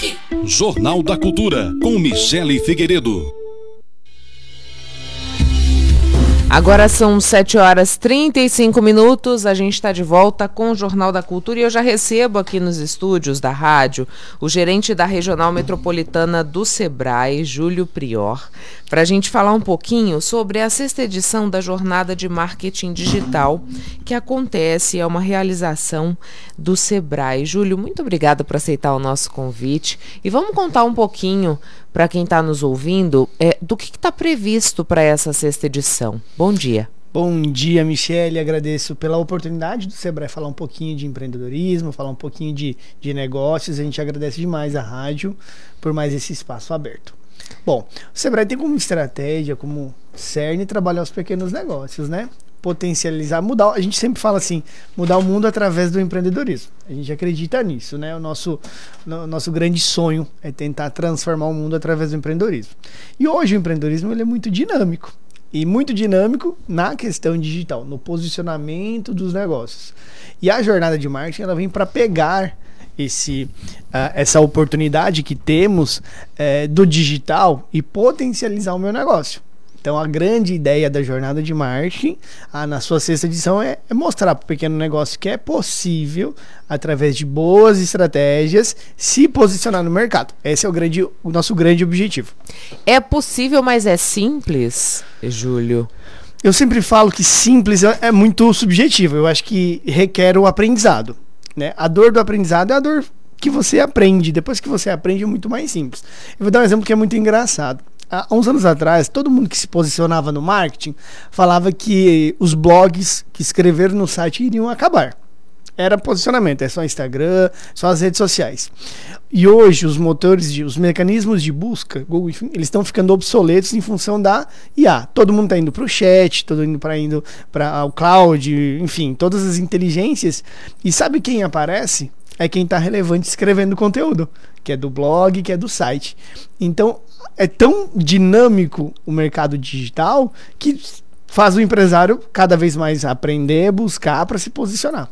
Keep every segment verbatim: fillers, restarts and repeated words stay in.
Jornal da Cultura, com Michele Figueiredo. Agora são sete horas e trinta e cinco minutos, a gente está de volta com o Jornal da Cultura e eu já recebo aqui nos estúdios da rádio o gerente da Regional Metropolitana do Sebrae, Júlio Prior, para a gente falar um pouquinho sobre a sexta edição da Jornada de Marketing Digital que acontece, é uma realização do Sebrae. Júlio, muito obrigada por aceitar o nosso convite e vamos contar um pouquinho para quem está nos ouvindo, é, do que está previsto para essa sexta edição. Bom dia. Bom dia, Michele. Agradeço pela oportunidade do Sebrae falar um pouquinho de empreendedorismo, falar um pouquinho de, de negócios. A gente agradece demais a rádio por mais esse espaço aberto. Bom, o Sebrae tem como estratégia, como cerne, trabalhar os pequenos negócios, né? Potencializar, mudar, a gente sempre fala assim, mudar o mundo através do empreendedorismo. A gente acredita nisso, né? O nosso, o nosso grande sonho é tentar transformar o mundo através do empreendedorismo. E hoje o empreendedorismo ele é muito dinâmico. E muito dinâmico na questão digital, no posicionamento dos negócios. E a jornada de marketing ela vem para pegar esse, uh, essa oportunidade que temos uh, do digital e potencializar o meu negócio. Então a grande ideia da jornada de marketing, ah, na sua sexta edição, é, é mostrar para o pequeno negócio que é possível, através de boas estratégias, se posicionar no mercado. Esse é o, grande, o nosso grande objetivo. É possível, mas é simples, Júlio? Eu sempre falo que simples é, é muito subjetivo. Eu acho que requer o aprendizado, né? A dor do aprendizado é a dor que você aprende. Depois que você aprende é muito mais simples. Eu vou dar um exemplo que é muito engraçado. Há uns anos atrás, todo mundo que se posicionava no marketing falava que os blogs que escreveram no site iriam acabar. Era posicionamento, é só Instagram, só as redes sociais. E hoje os motores, de, os mecanismos de busca, Google, enfim, eles estão ficando obsoletos em função da I A. Todo mundo está indo para o chat, todo mundo para indo para o cloud, enfim, todas as inteligências. E sabe quem aparece? É quem está relevante escrevendo conteúdo, que é do blog, que é do site. Então, é tão dinâmico o mercado digital que faz o empresário cada vez mais aprender, buscar para se posicionar.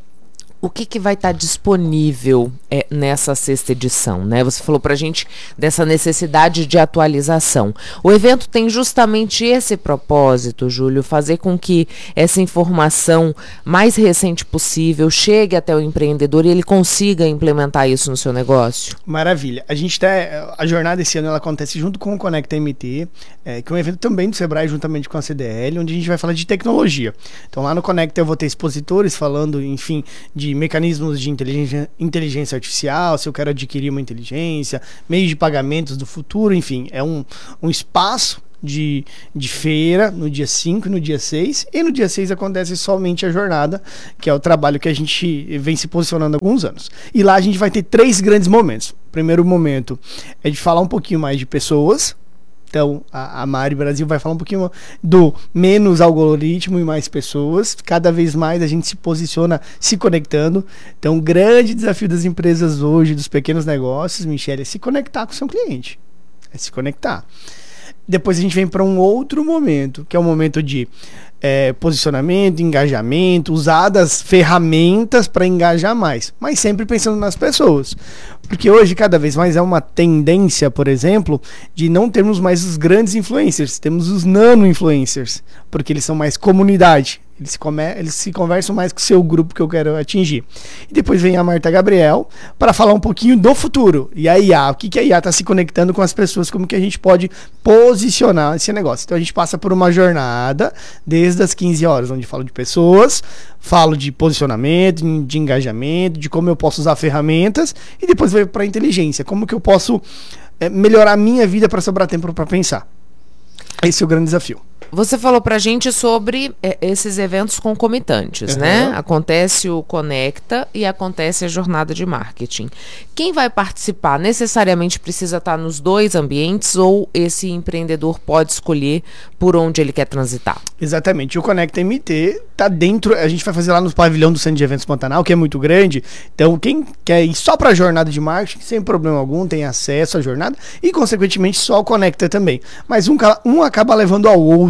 O que, que vai estar disponível é, nessa sexta edição, né? Você falou pra gente dessa necessidade de atualização. O evento tem justamente esse propósito, Júlio, fazer com que essa informação mais recente possível chegue até o empreendedor e ele consiga implementar isso no seu negócio. Maravilha. A gente tá, a jornada esse ano ela acontece junto com o Conecta M T, é, que é um evento também do Sebrae, juntamente com a C D L, onde a gente vai falar de tecnologia. Então lá no Conecta eu vou ter expositores falando, enfim, de mecanismos de inteligência, inteligência artificial, se eu quero adquirir uma inteligência, meios de pagamentos do futuro, enfim, é um, um espaço de, de feira no dia cinco e no dia seis, e no dia seis acontece somente a jornada, que é o trabalho que a gente vem se posicionando há alguns anos. E lá a gente vai ter três grandes momentos. O primeiro momento é de falar um pouquinho mais de pessoas. Então, a, a Mari Brasil vai falar um pouquinho do menos algoritmo e mais pessoas. Cada vez mais a gente se posiciona se conectando. Então, o grande desafio das empresas hoje, dos pequenos negócios, Michele, é se conectar com o seu cliente. É se conectar. Depois a gente vem para um outro momento, que é o momento de é, posicionamento, engajamento, usar das ferramentas para engajar mais, mas sempre pensando nas pessoas. Porque hoje, cada vez mais, é uma tendência, por exemplo, de não termos mais os grandes influencers, temos os nano-influencers, porque eles são mais comunidade. Eles se, come... Eles se conversam mais com o seu grupo que eu quero atingir. E depois vem a Marta Gabriel para falar um pouquinho do futuro. E a I A, o que, que a I A está se conectando com as pessoas, como que a gente pode posicionar esse negócio. Então a gente passa por uma jornada desde as quinze horas, onde falo de pessoas, falo de posicionamento, de engajamento, de como eu posso usar ferramentas, e depois vai para a inteligência, como que eu posso é, melhorar a minha vida para sobrar tempo para pensar. Esse é o grande desafio. Você falou pra gente sobre é, esses eventos concomitantes, uhum. né? Acontece o Conecta e acontece a jornada de marketing. Quem vai participar necessariamente precisa estar nos dois ambientes ou esse empreendedor pode escolher por onde ele quer transitar? Exatamente. O Conecta M T tá dentro, a gente vai fazer lá no pavilhão do Centro de Eventos Pantanal, que é muito grande. Então, quem quer ir só pra jornada de marketing, sem problema algum, tem acesso à jornada e, consequentemente, só o Conecta também. Mas um, um acaba levando ao outro.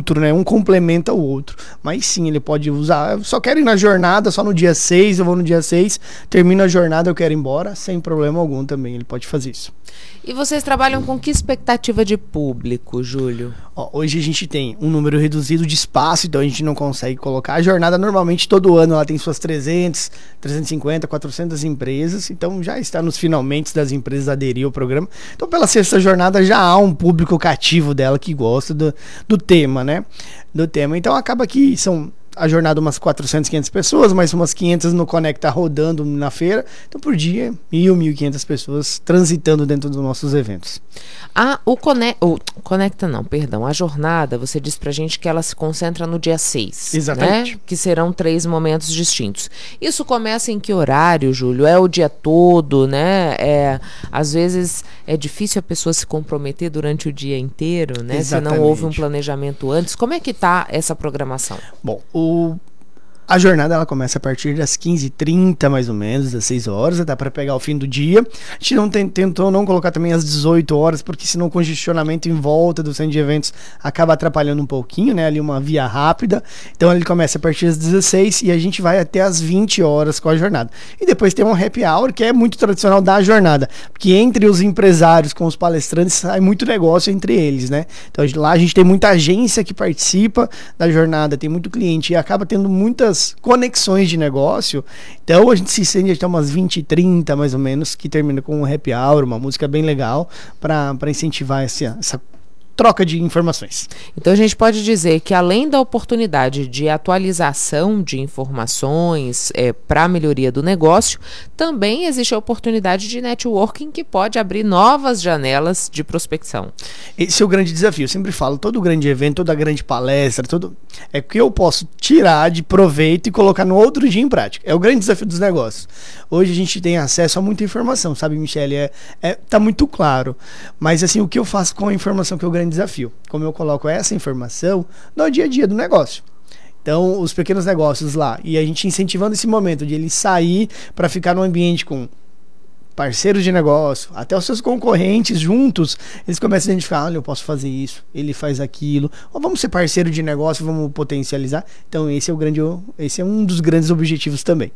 outro, né? Um complementa o outro. Mas sim, ele pode usar. Eu só quero ir na jornada, só no dia seis, eu vou no dia seis, termino a jornada, eu quero ir embora, sem problema algum também, ele pode fazer isso. E vocês trabalham com que expectativa de público, Júlio? Ó, hoje a gente tem um número reduzido de espaço, então a gente não consegue colocar. A jornada normalmente todo ano ela tem suas trezentas, trezentas e cinquenta, quatrocentas empresas, então já está nos finalmente das empresas aderir ao programa. Então pela sexta jornada já há um público cativo dela que gosta do, do tema, né? Do tema. Então acaba que são a jornada umas quatrocentas, quinhentas pessoas, mais umas quinhentas no Conecta rodando na feira. Então, por dia, mil, mil e quinhentas pessoas transitando dentro dos nossos eventos. Ah, o, Cone... o Conecta não, perdão. A jornada, você disse pra gente que ela se concentra no dia seis. Exatamente. Né? Que serão três momentos distintos. Isso começa em que horário, Júlio? É o dia todo, né? É, às vezes é difícil a pessoa se comprometer durante o dia inteiro, né? Exatamente. Se não houve um planejamento antes. Como é que tá essa programação? Bom, o O, a jornada ela começa a partir das quinze e trinta, mais ou menos, das seis horas, dá para pegar o fim do dia. A gente não tem, tentou não colocar também às dezoito horas, porque senão o congestionamento em volta do centro de eventos acaba atrapalhando um pouquinho, né? Ali uma via rápida. Então ele começa a partir das dezesseis e a gente vai até às vinte horas com a jornada. E depois tem um happy hour, que é muito tradicional da jornada, porque entre os empresários com os palestrantes sai muito negócio entre eles, né? Então lá a gente tem muita agência que participa da jornada, tem muito cliente e acaba tendo muitas conexões de negócio. Então a gente se estende até umas vinte e trinta mais ou menos, que termina com um happy hour, uma música bem legal para incentivar essa, essa troca de informações. Então a gente pode dizer que além da oportunidade de atualização de informações é, para a melhoria do negócio, também existe a oportunidade de networking que pode abrir novas janelas de prospecção. Esse é o grande desafio. Eu sempre falo, todo grande evento, toda grande palestra, todo é que eu posso tirar de proveito e colocar no outro dia em prática. É o grande desafio dos negócios. Hoje a gente tem acesso a muita informação, sabe, Michele? É, é, tá muito claro. Mas assim, o que eu faço com a informação que eu ganho desafio, como eu coloco essa informação no dia a dia do negócio. Então, os pequenos negócios lá, e a gente incentivando esse momento de ele sair para ficar num ambiente com parceiros de negócio, até os seus concorrentes juntos, eles começam a identificar, olha, eu posso fazer isso, ele faz aquilo, ou vamos ser parceiro de negócio, vamos potencializar. Então, esse é o grande, esse é um dos grandes objetivos também.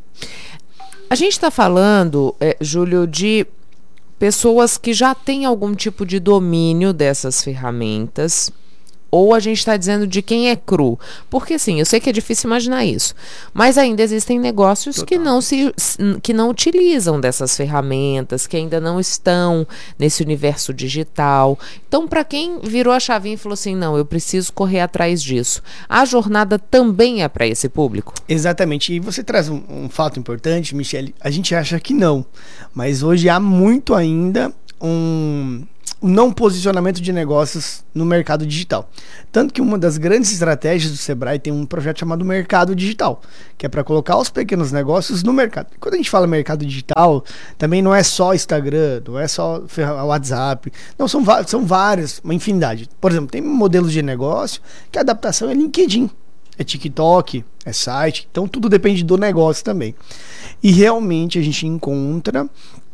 A gente está falando, é, Júlio, de pessoas que já têm algum tipo de domínio dessas ferramentas, ou a gente está dizendo de quem é cru? Porque assim, eu sei que é difícil imaginar isso, mas ainda existem negócios que não, se, que não utilizam dessas ferramentas, que ainda não estão nesse universo digital. Então, para quem virou a chavinha e falou assim, não, eu preciso correr atrás disso, a jornada também é para esse público? Exatamente, e você traz um, um fato importante, Michele, a gente acha que não, mas hoje há muito ainda um... o não posicionamento de negócios no mercado digital. Tanto que uma das grandes estratégias do Sebrae tem um projeto chamado Mercado Digital, que é para colocar os pequenos negócios no mercado. E quando a gente fala mercado digital, também não é só Instagram, não é só WhatsApp, não, são, são várias, uma infinidade. Por exemplo, tem modelos de negócio que a adaptação é LinkedIn, é TikTok, é site, então tudo depende do negócio também. E realmente a gente encontra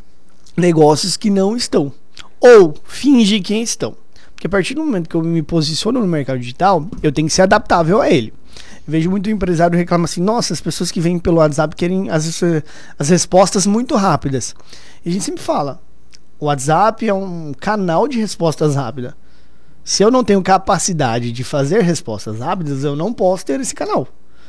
negócios que não estão, ou fingir quem estão. Porque a partir do momento que eu me posiciono no mercado digital, eu tenho que ser adaptável a ele. Eu vejo muito empresário reclamar assim, nossa, as pessoas que vêm pelo WhatsApp querem as, as respostas muito rápidas. E a gente sempre fala, o WhatsApp é um canal de respostas rápidas. Se eu não tenho capacidade de fazer respostas rápidas, eu não posso ter esse canal.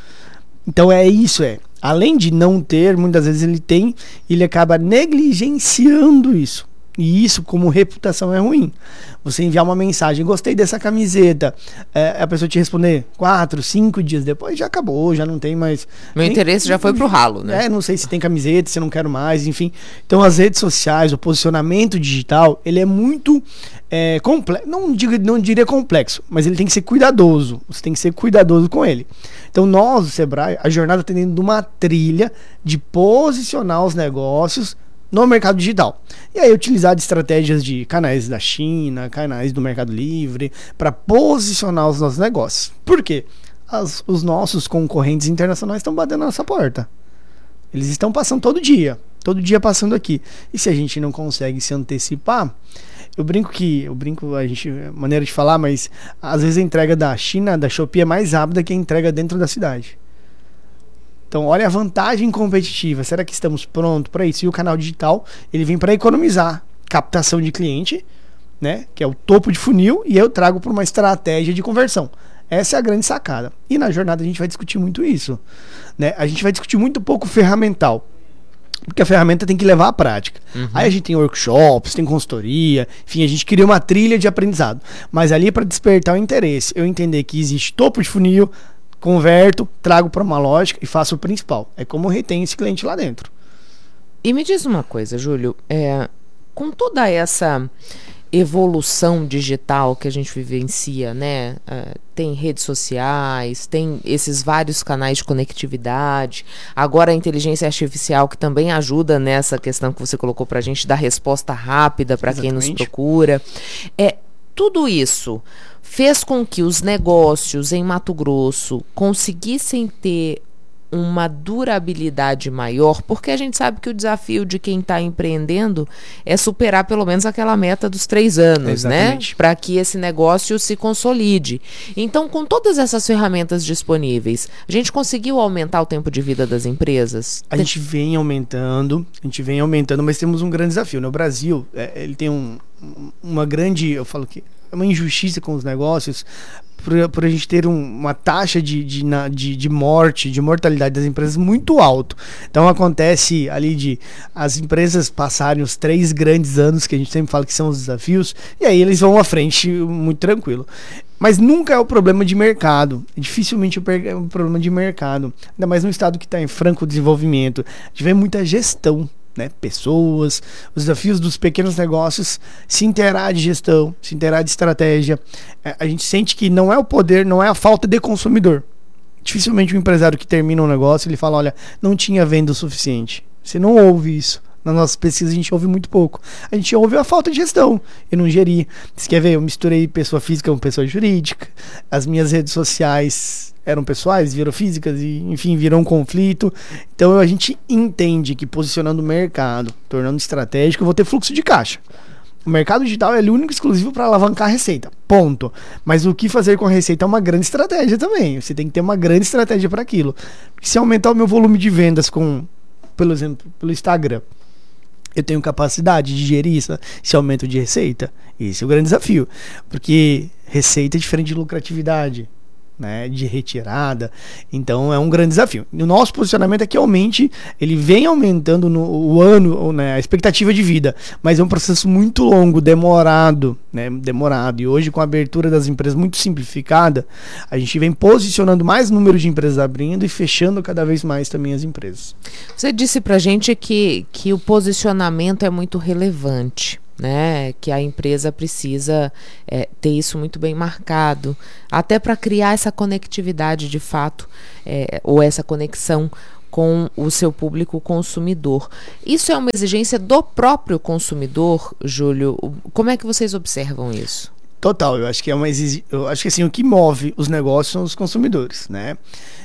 Então é isso, é. Além de não ter, muitas vezes ele tem, ele acaba negligenciando isso. E isso, como reputação, é ruim. Você enviar uma mensagem, gostei dessa camiseta, é, a pessoa te responder quatro, cinco dias depois, já acabou, já não tem mais... Meu nem, interesse já foi pro ralo, né? É, não sei se tem camiseta, se eu não quero mais, enfim. Então, as redes sociais, o posicionamento digital, ele é muito é, complexo, não, digo, não diria complexo, mas ele tem que ser cuidadoso. Você tem que ser cuidadoso com ele. Então, nós, o Sebrae, a jornada está dentro de uma trilha de posicionar os negócios no mercado digital. E aí utilizar de estratégias de canais da China, canais do Mercado Livre, para posicionar os nossos negócios. Por quê? As, os nossos concorrentes internacionais estão batendo na nossa porta. Eles estão passando todo dia. todo dia passando aqui. E se a gente não consegue se antecipar, eu brinco que, eu brinco, a gente, maneira de falar, mas às vezes a entrega da China, da Shopee é mais rápida que a entrega dentro da cidade. Então, olha a vantagem competitiva. Será que estamos prontos para isso? E o canal digital, ele vem para economizar captação de cliente, né, que é o topo de funil, e eu trago para uma estratégia de conversão. Essa é a grande sacada. E na jornada a gente vai discutir muito isso, né? A gente vai discutir muito pouco ferramental, porque a ferramenta tem que levar à prática. Uhum. Aí a gente tem workshops, tem consultoria, enfim, a gente cria uma trilha de aprendizado. Mas ali é para despertar o interesse, eu entender que existe topo de funil, converto, trago para uma lógica e faço o principal. É como retém esse cliente lá dentro. E me diz uma coisa, Júlio, é, com toda essa evolução digital que a gente vivencia, né? Uh, tem redes sociais, tem esses vários canais de conectividade, agora a inteligência artificial que também ajuda nessa questão que você colocou pra gente, dar resposta rápida para quem nos procura. É, tudo isso fez com que os negócios em Mato Grosso conseguissem ter uma durabilidade maior, porque a gente sabe que o desafio de quem está empreendendo é superar pelo menos aquela meta dos três anos, Exatamente. Né? Para que esse negócio se consolide. Então, com todas essas ferramentas disponíveis, a gente conseguiu aumentar o tempo de vida das empresas? A gente vem aumentando, a gente vem aumentando, mas temos um grande desafio. No Brasil, é, ele tem um, uma grande, eu falo que é uma injustiça com os negócios, por, por a gente ter um, uma taxa de, de, de, de morte, de mortalidade das empresas muito alto. Então acontece ali de as empresas passarem os três grandes anos que a gente sempre fala que são os desafios, e aí eles vão à frente muito tranquilo. Mas nunca é o problema de mercado, dificilmente é o problema de mercado, ainda mais num estado que está em franco desenvolvimento. A gente vê muita gestão, né? Pessoas, os desafios dos pequenos negócios, se inteirar de gestão, se inteirar de estratégia. É, a gente sente que não é o poder, não é a falta de consumidor. Dificilmente um empresário que termina um negócio, ele fala, olha, não tinha venda o suficiente. Você não ouve isso. Nas nossas pesquisas a gente ouve muito pouco. A gente ouve a falta de gestão. Eu não geri. Você quer ver? Eu misturei pessoa física com pessoa jurídica. As minhas redes sociais eram pessoais, viram físicas e, enfim, viram um conflito. Então a gente entende que posicionando o mercado, tornando estratégico, eu vou ter fluxo de caixa. O mercado digital é o único exclusivo para alavancar a receita. Ponto. Mas o que fazer com a receita é uma grande estratégia também. Você tem que ter uma grande estratégia para aquilo. Porque se aumentar o meu volume de vendas com, pelo exemplo, pelo Instagram, eu tenho capacidade de gerir isso, esse aumento de receita? Esse é o grande desafio. Porque receita é diferente de lucratividade, né, de retirada. Então é um grande desafio. O nosso posicionamento é que aumente, ele vem aumentando no o ano, né, a expectativa de vida, mas é um processo muito longo, demorado, né, demorado. E hoje, com a abertura das empresas muito simplificada, a gente vem posicionando mais número de empresas abrindo e fechando cada vez mais também as empresas. Você disse pra gente que, que o posicionamento é muito relevante, né, que a empresa precisa é, ter isso muito bem marcado, até para criar essa conectividade de fato, é, ou essa conexão com o seu público consumidor. Isso é uma exigência do próprio consumidor, Júlio? Como é que vocês observam isso? Total, eu acho que é uma exig... eu acho que assim, o que move os negócios são os consumidores, né?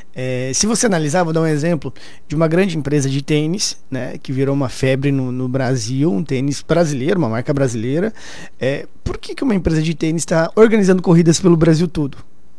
É, se você analisar, vou dar um exemplo de uma grande empresa de tênis, né, que virou uma febre no, no Brasil, um tênis brasileiro, uma marca brasileira. É, por que, que uma empresa de tênis está organizando corridas pelo Brasil todo?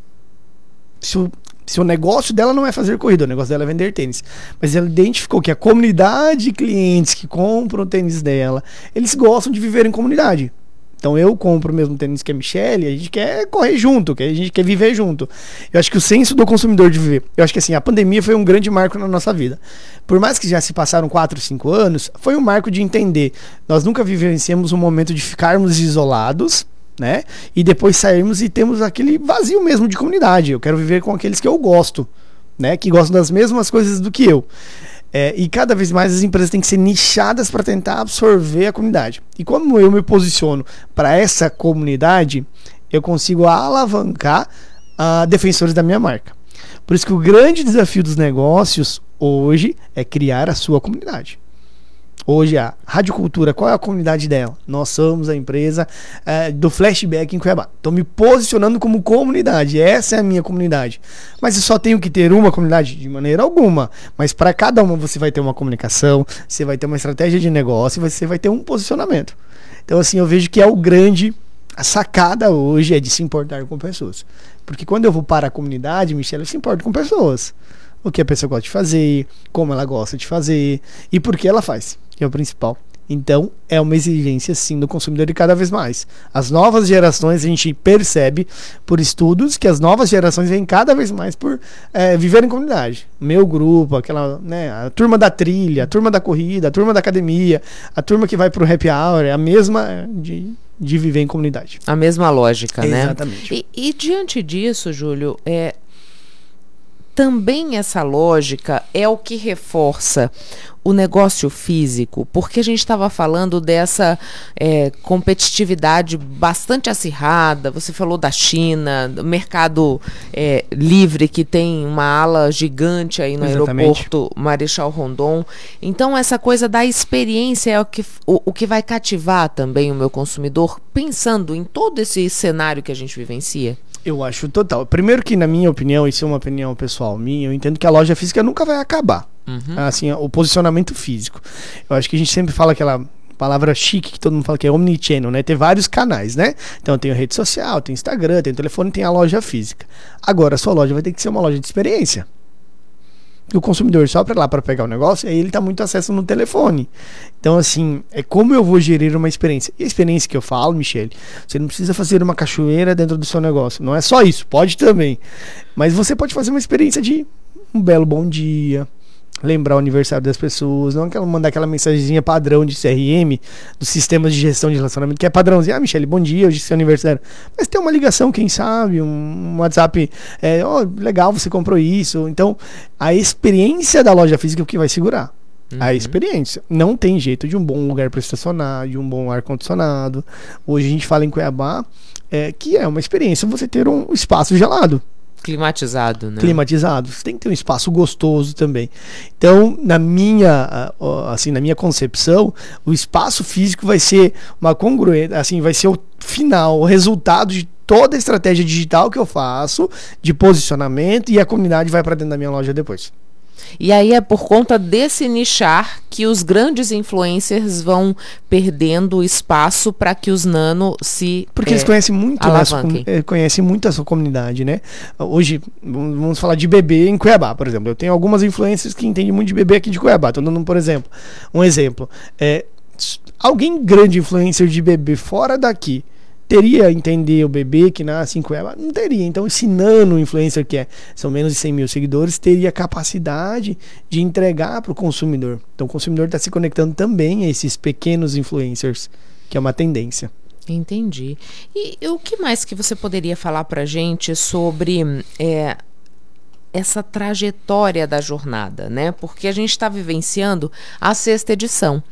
Se o, se o negócio dela não é fazer corrida, o negócio dela é vender tênis. Mas ela identificou que a comunidade de clientes que compram o tênis dela, eles gostam de viver em comunidade. Então eu compro o mesmo tênis que a Michelle, a gente quer correr junto, a gente quer viver junto. Eu acho que o senso do consumidor de viver, eu acho que assim, a pandemia foi um grande marco na nossa vida. Por mais que já se passaram quatro, cinco anos, foi um marco de entender. Nós nunca vivenciamos um momento de ficarmos isolados, né? E depois sairmos e temos aquele vazio mesmo de comunidade. Eu quero viver com aqueles que eu gosto, né? Que gostam das mesmas coisas do que eu. É, e cada vez mais as empresas têm que ser nichadas para tentar absorver a comunidade. E como eu me posiciono para essa comunidade, eu consigo alavancar uh, defensores da minha marca. Por isso que o grande desafio dos negócios hoje é criar a sua comunidade. Hoje a Rádio Cultura, qual é a comunidade dela? Nós somos a empresa é, do Flashback em Cuiabá. Estou me posicionando como comunidade, essa é a minha comunidade. Mas eu só tenho que ter uma comunidade? De maneira alguma. Mas para cada uma você vai ter uma comunicação, você vai ter uma estratégia de negócio, você vai ter um posicionamento. Então assim, eu vejo que é o grande... A sacada hoje é de se importar com pessoas. Porque quando eu vou para a comunidade, Michele, eu se importo com pessoas. O que a pessoa gosta de fazer, como ela gosta de fazer e por que ela faz, que é o principal. Então, é uma exigência sim do consumidor e cada vez mais. As novas gerações, a gente percebe por estudos que as novas gerações vêm cada vez mais por é, viver em comunidade. Meu grupo, aquela, né, a turma da trilha, a turma da corrida, a turma da academia, a turma que vai pro happy hour, é a mesma de, de viver em comunidade. A mesma lógica, né? Exatamente. E, e diante disso, Júlio, é... também essa lógica é o que reforça o negócio físico, porque a gente estava falando dessa é, competitividade bastante acirrada. Você falou da China, do mercado é, livre, que tem uma ala gigante aí no Exatamente. aeroporto Marechal Rondon. Então essa coisa da experiência é o que, o, o que vai cativar também o meu consumidor, pensando em todo esse cenário que a gente vivencia. Eu acho total. Primeiro que, na minha opinião, isso é uma opinião pessoal minha, eu entendo que a loja física nunca vai acabar. Uhum. Assim, o posicionamento físico. Eu acho que a gente sempre fala aquela palavra chique que todo mundo fala que é omnichannel, né? Ter vários canais, né? Então tem a rede social, tem Instagram, tem o telefone, tem a loja física. Agora, a sua loja vai ter que ser uma loja de experiência. O consumidor só para lá para pegar o negócio, aí ele tá muito acesso no telefone. Então, assim, é como eu vou gerir uma experiência. E a experiência que eu falo, Michele, você não precisa fazer uma cachoeira dentro do seu negócio. Não é só isso, pode também. Mas você pode fazer uma experiência de um belo bom dia, lembrar o aniversário das pessoas, não aquela, mandar aquela mensagenzinha padrão de C R M, dos sistemas de gestão de relacionamento, que é padrãozinho. Ah, Michele, bom dia, hoje é seu aniversário. Mas tem uma ligação, quem sabe, um, um WhatsApp, é, oh, legal, você comprou isso. Então, a experiência da loja física é o que vai segurar. Uhum. A experiência. Não tem jeito de um bom lugar para estacionar, de um bom ar-condicionado. Hoje a gente fala em Cuiabá, é, que é uma experiência você ter um espaço gelado. Climatizado, né? Climatizado. Você tem que ter um espaço gostoso também. Então, na minha, assim, na minha concepção, o espaço físico vai ser uma congruência, assim, vai ser o final, o resultado de toda a estratégia digital que eu faço, de posicionamento, e a comunidade vai para dentro da minha loja depois. E aí é por conta desse nichar que os grandes influencers vão perdendo espaço para que os nano se Porque é, eles conhecem muito, alavanquem. Né, conhecem muito a sua comunidade, né? Hoje, vamos falar de bebê em Cuiabá, por exemplo. Eu tenho algumas influencers que entendem muito de bebê aqui de Cuiabá. Estou dando, por exemplo, um exemplo. É, alguém grande influencer de bebê fora daqui teria a entender o bebê que nasce em Cuiabá? Não teria. Então esse nano influencer, que é, são menos de cem mil seguidores, teria a capacidade de entregar para o consumidor. Então o consumidor está se conectando também a esses pequenos influencers, que é uma tendência. Entendi. E, e o que mais que você poderia falar para a gente sobre é, essa trajetória da jornada, né? Porque a gente está vivenciando a sexta edição.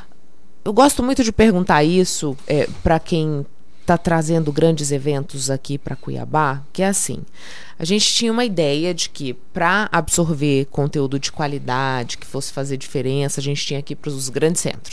Eu gosto muito de perguntar isso é, para quem está trazendo grandes eventos aqui para Cuiabá, que é assim, a gente tinha uma ideia de que para absorver conteúdo de qualidade, que fosse fazer diferença, a gente tinha que ir para os grandes centros.